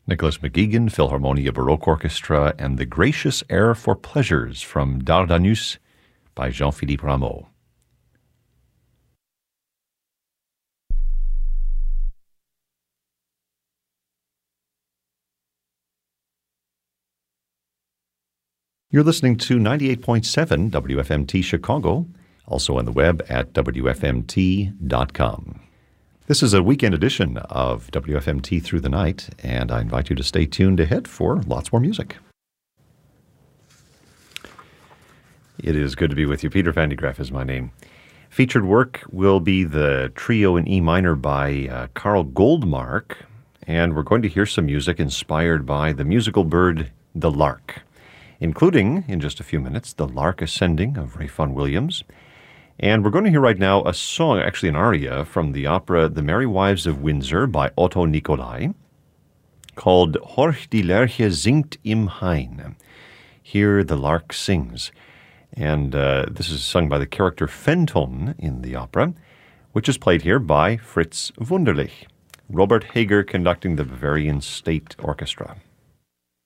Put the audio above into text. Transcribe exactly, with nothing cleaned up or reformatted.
Nicholas McGeegan, Philharmonia Baroque Orchestra, and The Gracious Air for Pleasures from Dardanus by Jean-Philippe Rameau. You're listening to ninety-eight point seven W F M T Chicago, also on the web at W F M T dot com. This is a weekend edition of W F M T Through the Night, and I invite you to stay tuned ahead for lots more music. It is good to be with you. Peter Van de Graaff is my name. Featured work will be the trio in E minor by uh, Carl Goldmark, and we're going to hear some music inspired by the musical bird, the lark, including, in just a few minutes, The Lark Ascending of Ray Vaughan Williams. And we're going to hear right now a song, actually an aria, from the opera The Merry Wives of Windsor by Otto Nicolai, called Horch die Lerche singt im Hain. Hear the Lark Sings. And uh, this is sung by the character Fenton in the opera, which is played here by Fritz Wunderlich. Robert Hager conducting the Bavarian State Orchestra.